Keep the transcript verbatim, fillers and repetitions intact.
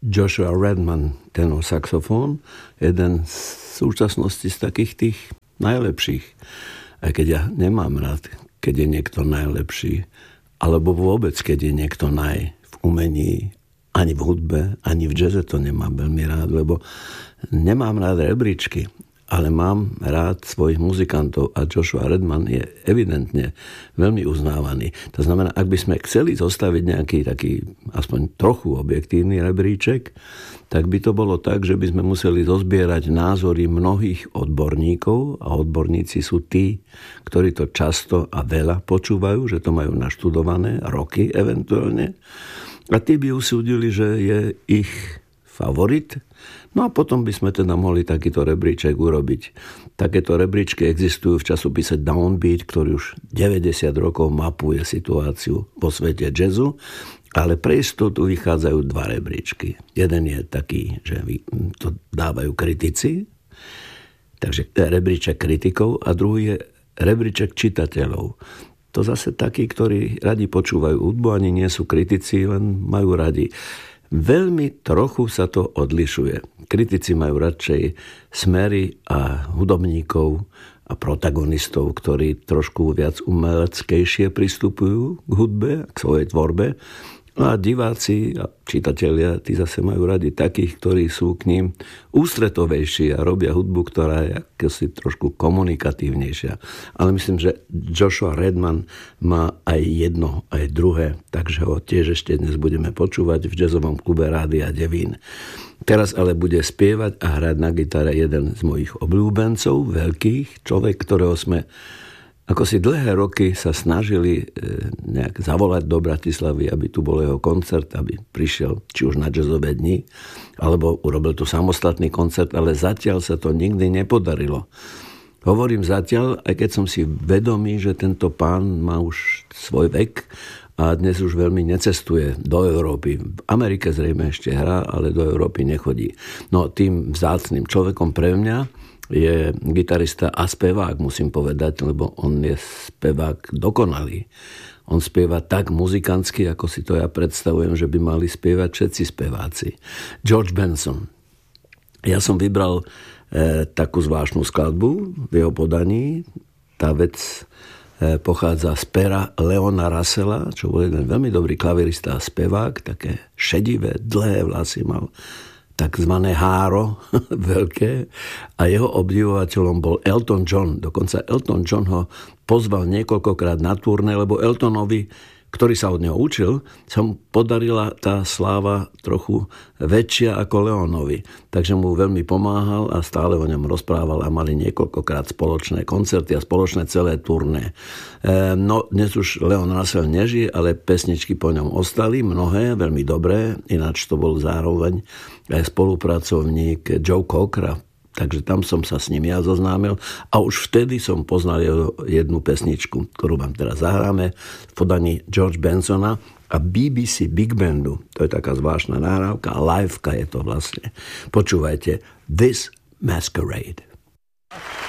Joshua Redman, tenor saxofón, jeden z súčasnosti z takých tých najlepších. Aj keď ja nemám rád, keď je niekto najlepší, alebo vôbec, keď je niekto naj v umení, ani v hudbe, ani v jazze to nemám veľmi rád, lebo nemám rád rebríčky, ale mám rád svojich muzikantov a Joshua Redman je evidentne veľmi uznávaný. To znamená, ak by sme chceli zostaviť nejaký taký aspoň trochu objektívny rebríček, tak by to bolo tak, že by sme museli zozbierať názory mnohých odborníkov a odborníci sú tí, ktorí to často a veľa počúvajú, že to majú naštudované, roky eventuálne. A tí by usúdili, že je ich favorit. No a potom by sme teda mohli takýto rebríček urobiť. Takéto rebríčky existujú v časopise Downbeat, ktorý už deväťdesiat rokov mapuje situáciu vo svete jazzu, ale pre istotu vychádzajú dva rebríčky. Jeden je taký, že to dávajú kritici, takže rebríček kritikov, a druhý je rebríček čitateľov. To zase takí, ktorí radi počúvajú hudbu, ani nie sú kritici, len majú radi. Veľmi trochu sa to odlišuje. Kritici majú radšej smery a hudobníkov a protagonistov, ktorí trošku viac umeleckejšie pristupujú k hudbe, k svojej tvorbe. A diváci a čitatelia, tí zase majú radi takých, ktorí sú k ním ústretovejší a robia hudbu, ktorá je akosi trošku komunikatívnejšia. Ale myslím, že Joshua Redman má aj jedno, aj druhé, takže ho tiež ešte dnes budeme počúvať v jazzovom klube Rádia Devín. Teraz ale bude spievať a hrať na gitare jeden z mojich obľúbencov, veľkých, človek, ktorého sme ako si dlhé roky sa snažili nejak zavolať do Bratislavy, aby tu bol jeho koncert, aby prišiel či už na jazzové dni, alebo urobil tu samostatný koncert, ale zatiaľ sa to nikdy nepodarilo. Hovorím zatiaľ, aj keď som si vedomý, že tento pán má už svoj vek a dnes už veľmi necestuje do Európy. V Amerike zrejme ešte hrá, ale do Európy nechodí. No tým vzácnym človekom pre mňa je gitarista a spevák, musím povedať, lebo on je spevák dokonalý. On spieva tak muzikantsky, ako si to ja predstavujem, že by mali spievať všetci speváci. George Benson. Ja som vybral e, takú zvláštnu skladbu v jeho podaní. Tá vec e, pochádza z pera Leona Russella, čo bol jeden veľmi dobrý klavirista a spevák, také šedivé, dlhé vlasy mal, takzvané háro, veľké, a jeho obdivovateľom bol Elton John. Dokonca Elton John ho pozval niekoľkokrát na turné, lebo Eltonovi, ktorý sa od neho učil, sa mu podarila tá sláva trochu väčšia ako Leonovi. Takže mu veľmi pomáhal a stále o ňom rozprával a mali niekoľkokrát spoločné koncerty a spoločné celé turné. E, no, dnes už Leon Russell nežije, ale pesničky po ňom ostali, mnohé, veľmi dobré, ináč to bol zároveň aj spolupracovník Joe Cockera. Takže tam som sa s ním ja zoznámil a už vtedy som poznal jednu pesničku, ktorú vám teraz zahráme v podaní George Bensona a bé bé cé Big Bandu. To je taká zvláštna nahrávka a liveka je to vlastne. Počúvajte This Masquerade.